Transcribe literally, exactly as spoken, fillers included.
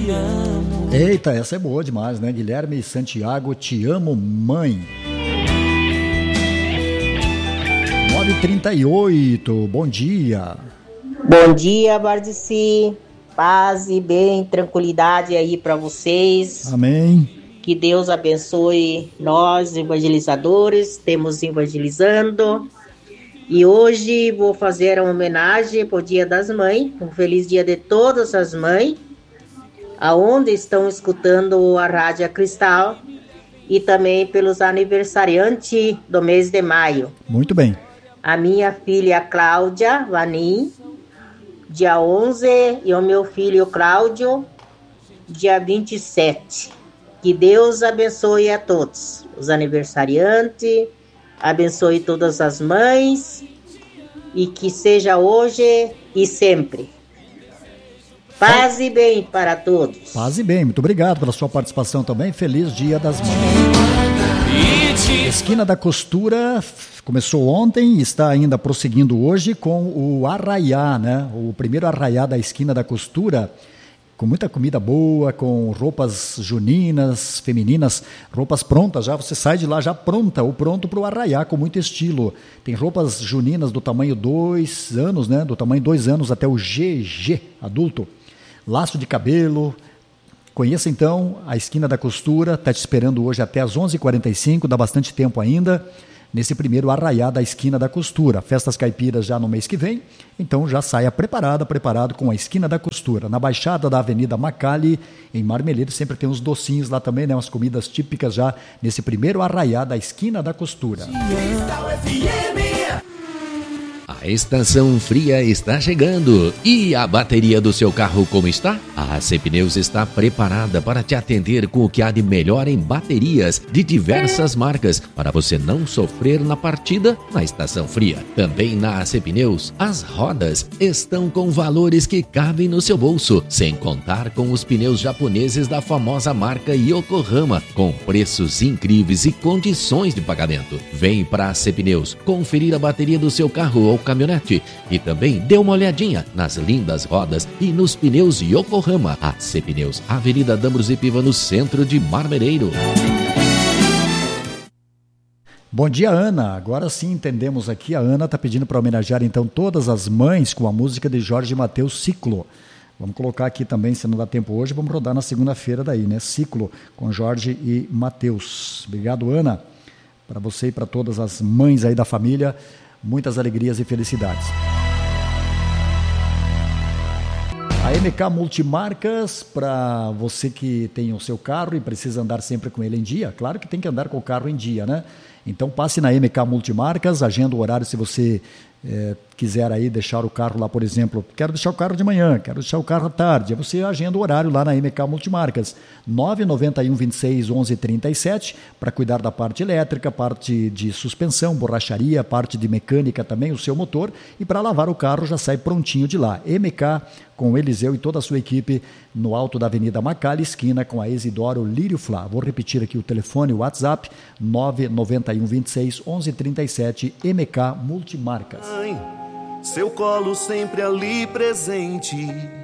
Eita, essa é boa demais, né? Guilherme Santiago, te amo, mãe. nove e trinta e oito, bom dia. Bom dia, Bardici. Paz e bem, tranquilidade aí para vocês. Amém. Que Deus abençoe nós, evangelizadores. Temos evangelizando. E hoje vou fazer uma homenagem para o Dia das Mães. Um feliz dia de todas as mães, aonde estão escutando a Rádio Cristal, e também pelos aniversariantes do mês de maio. Muito bem. A minha filha Cláudia Vanim, dia onze, e o meu filho Cláudio, dia vinte e sete. Que Deus abençoe a todos, os aniversariantes, abençoe todas as mães, e que seja hoje e sempre. Paz e bem para todos. Paz e bem, muito obrigado pela sua participação também. Feliz Dia das Mães. Esquina da Costura começou ontem e está ainda prosseguindo hoje com o arraiá, né? O primeiro arraiá da Esquina da Costura, com muita comida boa, com roupas juninas, femininas, roupas prontas já. Você sai de lá já pronta, ou pronto para o arraiá, com muito estilo. Tem roupas juninas do tamanho dois anos, né? Do tamanho dois anos até o G G, adulto. Laço de cabelo. Conheça então a Esquina da Costura, está te esperando hoje até às onze e quarenta e cinco, dá bastante tempo ainda, nesse primeiro arraiá da Esquina da Costura. Festas caipiras já no mês que vem, então já saia preparada, preparado com a Esquina da Costura. Na Baixada da Avenida Macali, em Marmeleiro, sempre tem uns docinhos lá também, né? Umas comidas típicas já nesse primeiro arraiá da Esquina da Costura. A estação fria está chegando. E a bateria do seu carro como está? A A C Pneus está preparada para te atender com o que há de melhor em baterias de diversas marcas, para você não sofrer na partida na estação fria. Também na A C Pneus, as rodas estão com valores que cabem no seu bolso, sem contar com os pneus japoneses da famosa marca Yokohama, com preços incríveis e condições de pagamento. Vem para a A C Pneus conferir a bateria do seu carro ou caminhonete e também dê uma olhadinha nas lindas rodas e nos pneus Yokohama. A C Pneus, Avenida D'Ambrosio Piva, no centro de Marmeleiro. Bom dia, Ana. Agora sim entendemos aqui. A Ana está pedindo para homenagear então todas as mães com a música de Jorge Mateus, Ciclo. Vamos colocar aqui também, se não dá tempo hoje, vamos rodar na segunda-feira daí, né? Ciclo com Jorge e Mateus. Obrigado, Ana. Para você e para todas as mães aí da família, muitas alegrias e felicidades. A M K Multimarcas, para você que tem o seu carro e precisa andar sempre com ele em dia, claro que tem que andar com o carro em dia, né? Então passe na M K Multimarcas, agenda o horário se você é, quiser aí deixar o carro lá, por exemplo, quero deixar o carro de manhã, quero deixar o carro à tarde, você agenda o horário lá na M K Multimarcas, nove nove um, vinte e seis, onze, trinta e sete, para cuidar da parte elétrica, parte de suspensão, borracharia, parte de mecânica também, o seu motor, e para lavar o carro já sai prontinho de lá. M K com o Eliseu e toda a sua equipe no alto da Avenida Macali, esquina com a Isidoro Lírio Flá. Vou repetir aqui o telefone, o WhatsApp, nove nove um, vinte e seis, onze, trinta e sete, M K Multimarcas. Mãe, seu colo sempre ali presente,